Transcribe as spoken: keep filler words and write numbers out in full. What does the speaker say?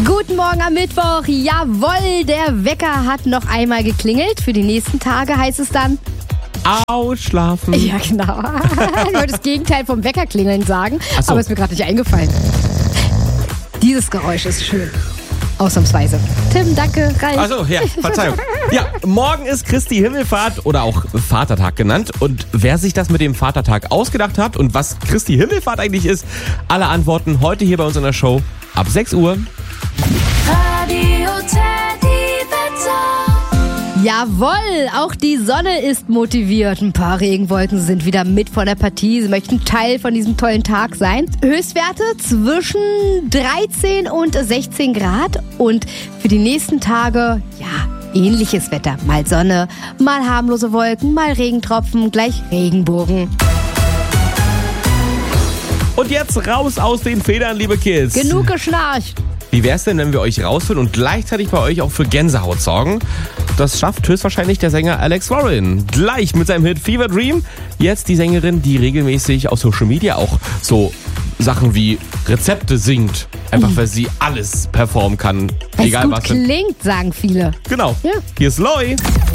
Guten Morgen am Mittwoch. Jawohl, der Wecker hat noch einmal geklingelt. Für die nächsten Tage heißt es dann ausschlafen. Ja, genau. Ich wollte das Gegenteil vom Weckerklingeln sagen, Ach so. aber ist mir gerade nicht eingefallen. Dieses Geräusch ist schön. Ausnahmsweise. Tim, danke. Ralf. Also ja, Verzeihung. Ja, morgen ist Christi Himmelfahrt oder auch Vatertag genannt. Und wer sich das mit dem Vatertag ausgedacht hat und was Christi Himmelfahrt eigentlich ist, alle Antworten heute hier bei uns in der Show ab sechs Uhr. Radio Teddy Wetter. Jawohl, auch die Sonne ist motiviert. Ein paar Regenwolken sind wieder mit von der Partie. Sie möchten Teil von diesem tollen Tag sein. Höchstwerte zwischen dreizehn und sechzehn Grad. Und für die nächsten Tage, ja, ähnliches Wetter. Mal Sonne, mal harmlose Wolken, mal Regentropfen, gleich Regenbogen. Und jetzt raus aus den Federn, liebe Kids. Genug geschnarcht. Wie wär's denn, wenn wir euch rausholen und gleichzeitig bei euch auch für Gänsehaut sorgen? Das schafft höchstwahrscheinlich der Sänger Alex Warren. Gleich mit seinem Hit Fever Dream. Jetzt die Sängerin, die regelmäßig auf Social Media auch so Sachen wie Rezepte singt. Einfach weil sie alles performen kann. Weil es Egal gut was. klingt, sagen viele. Genau. Ja. Hier ist Loi.